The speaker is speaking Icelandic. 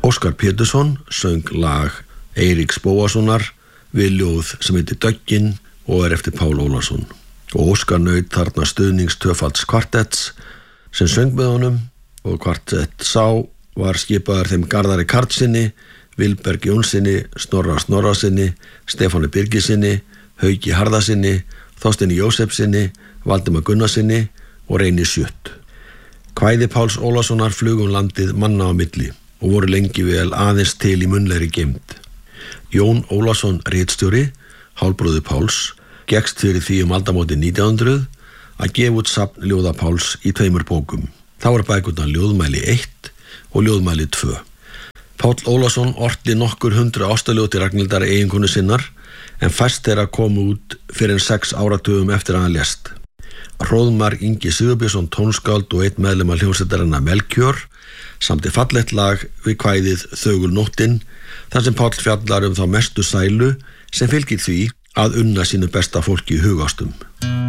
Óskar Pétursson söng lag Eiríks Bóassonar við ljóð sem heitir Döggin og eftir Pál Ólason. Og Óskar naut þarna stuðnings tvöfalds kvartetts sem söng með honum og kvartett sá var skipaður þeim Garðari Karlssyni, Vilberg Jónsssyni, Snorra Snorrasyni, Stefáni Birgissyni, Hauki Harðarsyni, Þorsteini Jósefssyni, Valdimar Gunnarssyni og Reyni Sjutt. Kvæði Páls Ólasonar flugum landið manna á milli og voru lengi vel aðeins til í munnlegri geymd. Jón Ólason ritstjóri, hálfbróðir Páls, gekkst fyrir því aldamótin 1900 að gefa út safn ljóða Páls í 2 bókum. Þá var bækurnar Ljóðmæli 1 og Ljóðmæli 2. Páll Ólason orti nokkur 100 ástaljóð til Ragnhildar eiginkonu sinnar en fæst þeirra komu út fyrir 6 áratugum eftir að hann lést. Hróðmar Ingi Sigurbjörnsson tónskáld og einn meðlem af hljómsveitarinnar Melkjör samdi fallegt lag við kvæðið Þögul nóttin þar sem Páll fjallar þá mestu sælu sem fylgir því að unna sínu besta fólki í hugástum.